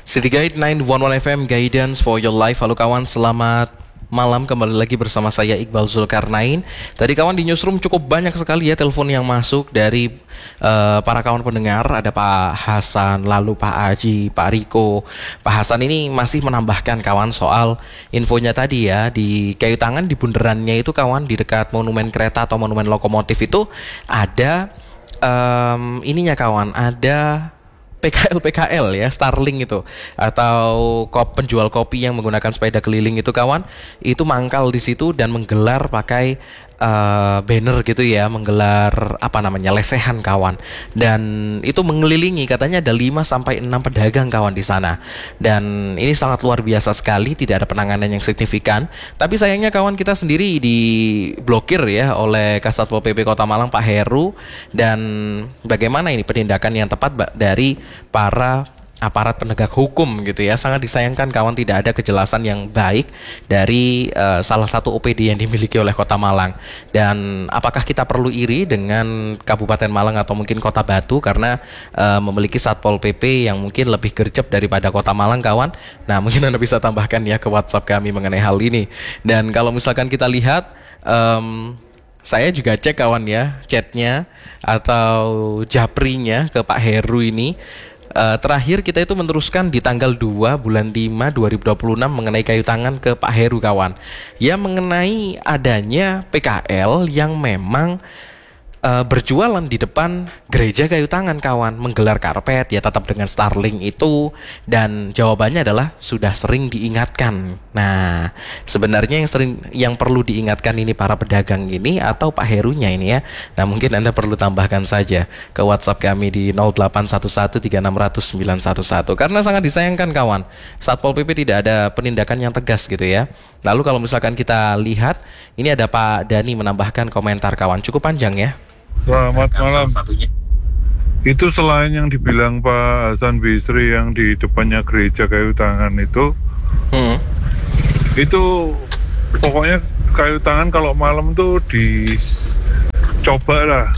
City Guide 911 FM Guidance for your life. Halo kawan, selamat malam, kembali lagi bersama saya Iqbal Zulkarnain. Tadi kawan di newsroom cukup banyak sekali ya telepon yang masuk dari para kawan pendengar. Ada Pak Hasan, lalu Pak Aji, Pak Riko. Pak Hasan ini masih menambahkan kawan soal infonya tadi ya, di Kayu Tangan, di bundarannya itu kawan, di dekat monumen kereta atau monumen lokomotif itu ada ininya kawan, ada PKL ya, Starling itu, atau penjual kopi yang menggunakan sepeda keliling itu kawan, itu mangkal di situ dan menggelar pakai banner gitu ya, menggelar lesehan kawan, dan itu mengelilingi, katanya ada 5-6 pedagang kawan di sana, dan ini sangat luar biasa sekali, tidak ada penanganan yang signifikan. Tapi sayangnya kawan, kita sendiri diblokir ya oleh Kasatpol PP Kota Malang Pak Heru. Dan bagaimana ini penindakan yang tepat dari para aparat penegak hukum gitu ya. Sangat disayangkan kawan, tidak ada kejelasan yang baik dari salah satu OPD yang dimiliki oleh Kota Malang. Dan apakah kita perlu iri dengan Kabupaten Malang atau mungkin Kota Batu karena memiliki Satpol PP yang mungkin lebih gercep daripada Kota Malang kawan? Nah, mungkin Anda bisa tambahkan ya ke WhatsApp kami mengenai hal ini. Dan kalau misalkan kita lihat, saya juga cek kawan ya chatnya atau japrinya ke Pak Heru ini. Terakhir kita itu meneruskan di tanggal 2 bulan 5 2026 mengenai Kayu Tangan ke Pak Heru kawan. Ya, mengenai adanya PKL yang memang berjualan di depan gereja Kayu Tangan kawan, menggelar karpet ya, tetap dengan Starling itu. Dan jawabannya adalah sudah sering diingatkan. Nah, sebenarnya yang perlu diingatkan ini para pedagang ini atau Pak Herunya ini ya. Nah, mungkin Anda perlu tambahkan saja ke WhatsApp kami di 08113600 911, karena sangat disayangkan kawan, Satpol PP tidak ada penindakan yang tegas gitu ya. Lalu kalau misalkan kita lihat, ini ada Pak Dani menambahkan komentar kawan, cukup panjang ya. Selamat malam. Itu selain yang dibilang Pak Hasan Bisri yang di depannya gereja Kayu Tangan itu pokoknya Kayu Tangan kalau malam tuh dicoba lah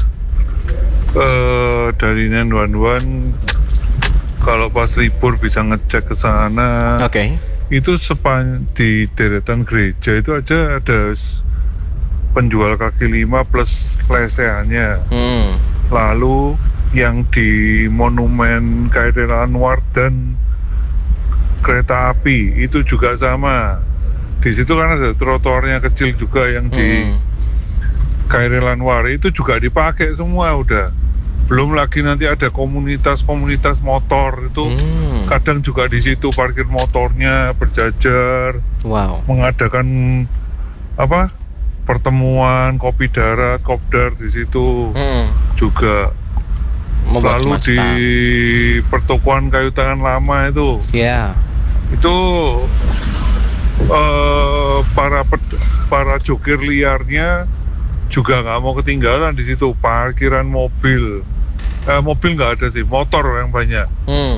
dari 911 kalau pas libur bisa ngecek ke sana. Oke. Itu di deretan gereja itu aja ada penjual kaki lima plus lesehannya. Lalu yang di monumen Khairil Anwar dan kereta api itu juga sama. Di situ kan ada trotoarnya kecil juga yang di Khairil Anwar, itu juga dipakai semua udah. Belum lagi nanti ada komunitas motor itu kadang juga di situ parkir motornya berjajar. Wow. Mengadakan pertemuan kopi darat, kopdar di situ juga. Lalu di pertokoan Kayu Tangan lama itu, itu para jokir liarnya juga nggak mau ketinggalan di situ. Parkiran mobil nggak ada sih, motor yang banyak.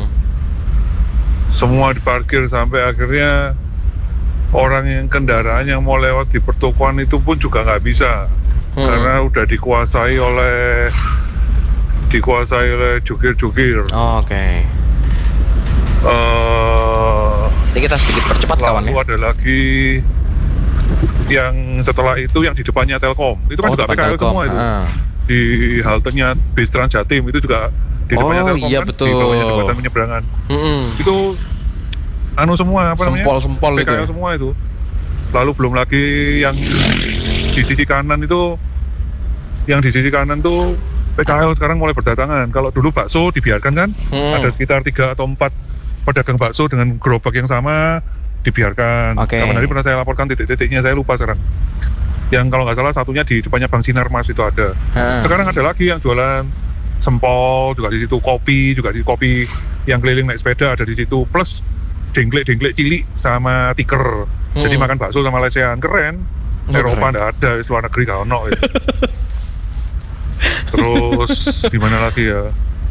Semua diparkir sampai akhirnya orang yang kendaraan yang mau lewat di pertokoan itu pun juga nggak bisa, karena udah dikuasai oleh jukir-jukir. Oke. Ini kita sedikit percepat kawan ya. Lalu ada lagi yang setelah itu yang di depannya Telkom, itu kan juga PKL semua itu. Di haltenya bis Trans Jatim itu juga di depannya Telkom, iya, kan betul. di bawahnya jembatan penyeberangan. Itu semua sempol PKL itu. Semua itu. Lalu belum lagi yang di sisi kanan itu, tuh PKL sekarang mulai berdatangan. Kalau dulu bakso dibiarkan kan, ada sekitar 3 atau 4 pedagang bakso dengan gerobak yang sama dibiarkan. Kapan hari pernah saya laporkan titik-titiknya, saya lupa sekarang. Yang kalau nggak salah satunya di depannya Bank Sinarmas itu ada. Sekarang ada lagi yang jualan sempol juga di situ, kopi juga di kopi yang keliling naik sepeda ada di situ, plus dengklek cilik sama tiker. Jadi makan bakso sama lesehan, keren. Eropa nggak ada, luar negeri nggak ono ya. Terus di mana lagi ya?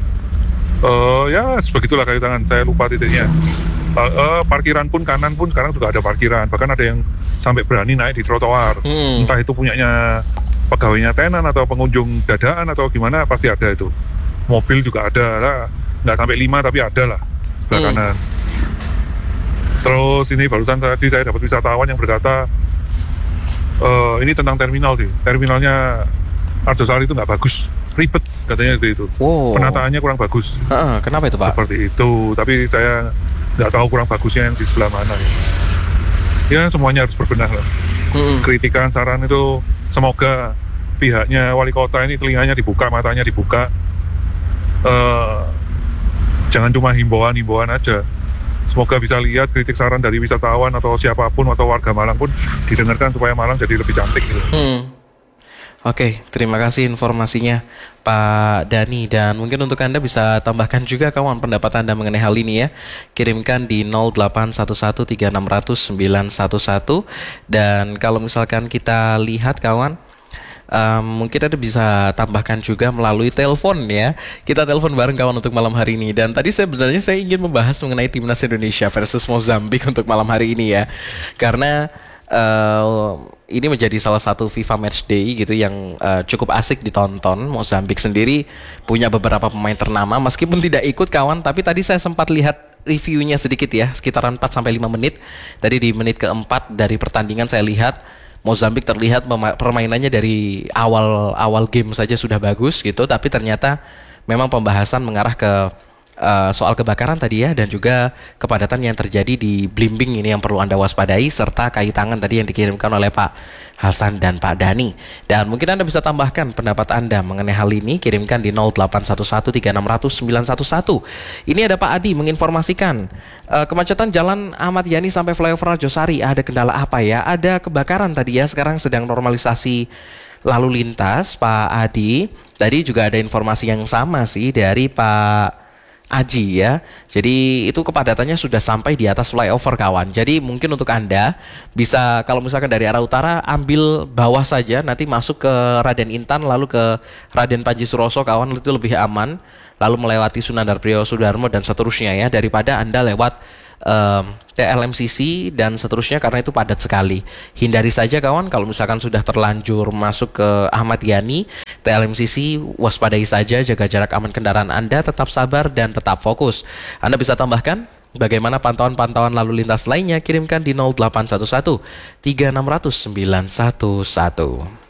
Ya sebegitulah Kayu Tangan, saya lupa titiknya. Parkiran pun kanan pun sekarang juga ada parkiran, bahkan ada yang sampai berani naik di trotoar. Entah itu punyanya pegawainya tenan atau pengunjung dadaan atau gimana, pasti ada itu. Mobil juga ada lah, nggak sampai 5 tapi ada lah sebelah kanan. Terus ini barusan tadi saya dapat wisatawan yang berkata ini tentang terminal sih. Terminalnya Arjosari itu nggak bagus, ribet katanya itu. Wow. Penataannya kurang bagus. Kenapa itu Pak? Seperti itu. Tapi saya nggak tahu kurang bagusnya yang di sebelah mana. Ya semuanya harus berbenah lah. Kritikan, saran itu semoga pihaknya wali kota ini telinganya dibuka, matanya dibuka. Jangan cuma himbauan aja. Semoga bisa lihat kritik saran dari wisatawan atau siapapun atau warga Malang pun didengarkan supaya Malang jadi lebih cantik gitu. Oke, terima kasih informasinya Pak Dani, dan mungkin untuk Anda bisa tambahkan juga kawan pendapat Anda mengenai hal ini ya. Kirimkan di 08113600 dan kalau misalkan kita lihat kawan, mungkin Anda bisa tambahkan juga melalui telepon ya. Kita telepon bareng kawan untuk malam hari ini. Dan tadi sebenarnya saya ingin membahas mengenai timnas Indonesia versus Mozambik untuk malam hari ini ya. Karena ini menjadi salah satu FIFA Matchday gitu yang cukup asik ditonton. Mozambik sendiri punya beberapa pemain ternama meskipun tidak ikut kawan, tapi tadi saya sempat lihat reviewnya sedikit ya, sekitaran 4-5 menit. Tadi di menit keempat dari pertandingan saya lihat Mozambik terlihat permainannya dari awal game saja sudah bagus gitu, tapi ternyata memang pembahasan mengarah ke soal kebakaran tadi ya, dan juga kepadatan yang terjadi di Blimbing ini yang perlu Anda waspadai, serta kait tangan tadi yang dikirimkan oleh Pak Hasan dan Pak Dani. Dan mungkin Anda bisa tambahkan pendapat Anda mengenai hal ini, kirimkan di 08113600 Ini ada Pak Adi menginformasikan kemacetan Jalan Ahmad Yani sampai flyover Arjosari, ada kendala apa ya? Ada kebakaran tadi ya, sekarang sedang normalisasi lalu lintas Pak Adi. Tadi juga ada informasi yang sama sih dari Pak Aji ya. Jadi itu kepadatannya sudah sampai di atas flyover kawan. Jadi mungkin untuk Anda bisa, kalau misalkan dari arah utara, ambil bawah saja, nanti masuk ke Raden Intan lalu ke Raden Panji Suroso kawan, itu lebih aman. Lalu melewati Sunan Darprio Sudarmo dan seterusnya ya, daripada Anda lewat TLMCC dan seterusnya, karena itu padat sekali. Hindari saja kawan kalau misalkan sudah terlanjur masuk ke Ahmad Yani, TLMCC, waspadai saja, jaga jarak aman kendaraan Anda, tetap sabar dan tetap fokus. Anda bisa tambahkan bagaimana pantauan-pantauan lalu lintas lainnya, kirimkan di 0811 3600 911.